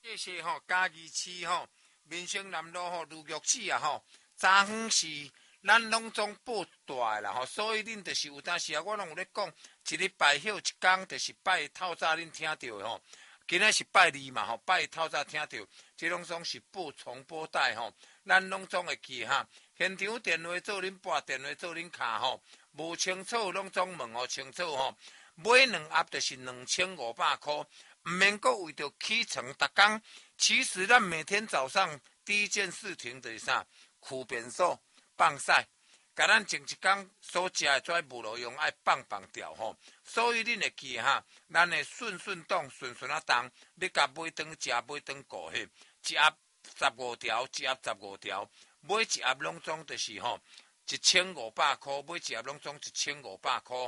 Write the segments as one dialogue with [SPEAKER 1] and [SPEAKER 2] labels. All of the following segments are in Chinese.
[SPEAKER 1] 这些嘉义市民生南路如玉市啊早远是咱拢总报大的啦所以恁就是有当时我拢有咧讲，一礼拜休一天，就是拜透早恁听到的今仔是拜二嘛拜透早听到，这拢总是报重播带咱拢总会记现场电话做恁拨电话做恁卡无清楚拢总问清楚买2盒就是2500块，唔免阁为着起床逐工。其实咱每天早上第一件事情就是啥？驱便所放屎，甲咱前一天所食的跩无路用爱放掉所以恁会记咱会顺动顺啊动，你甲买顿食买顿顾迄一盒15条，一盒15条，买一盒拢总就是1500块，买一盒拢总1500块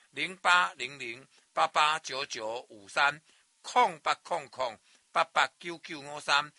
[SPEAKER 1] 0800889953 0800889953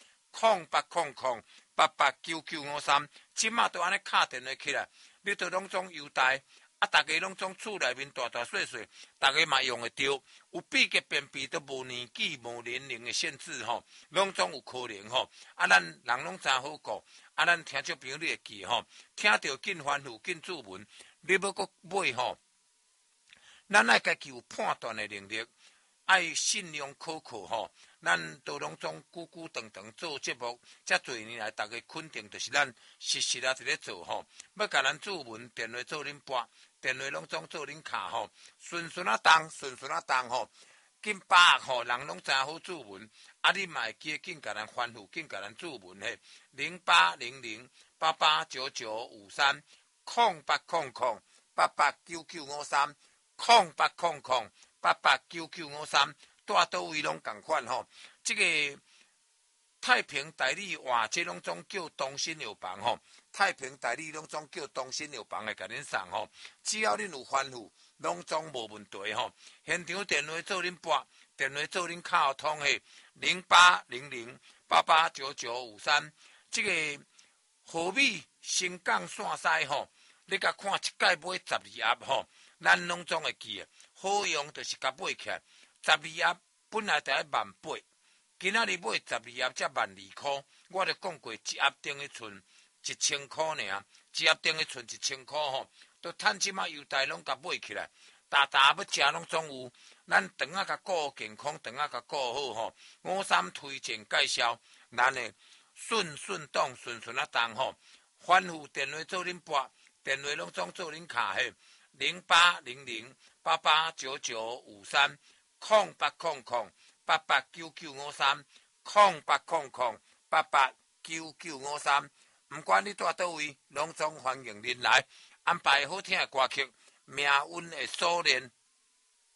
[SPEAKER 1] 0800889953，即马都安尼敲电话起来，你都拢总优待大家拢总厝内面大细细，大家嘛用会着，有比价便比都无年纪无年龄的限制拢总有可能咱人拢真好顾咱听众朋友你会记听到紧欢呼紧注文，你要阁买咱爱家己有判断的能力，爱信用可靠咱都拢总久久长长做节目，遮侪年来大家肯定就是咱实伫咧做要甲咱注文电话做恁拨，电话拢总做恁卡顺啊动紧把握人拢真好注文你嘛会记紧甲咱欢呼紧甲咱注文0800889953 0800889953 0800889953，大倒位拢共款这个太平代理话，这拢总叫东新药房太平代理拢总叫东新药房来甲恁送只要恁有欢呼，拢总无问题现场电话做恁拨，电话做恁卡通0800889953，这个和美新港线西你甲看一届买12盒咱拢总会记好用，就是甲买起来12盒本来就要18000，今仔日买12盒才12000块，我就讲过一盒等于剩1000块尔，一盒等于剩1000块都趁即马优待拢甲买起来，大要食拢总有，咱肠仔甲顾健康，肠仔甲顾好53推荐介绍，咱的顺动顺啊动欢呼电话做恁拨，电话拢总做恁卡0800889953 0800889953 0800889953，不管你住倒位，拢总欢迎恁来，安排好听的歌曲，命运的锁链。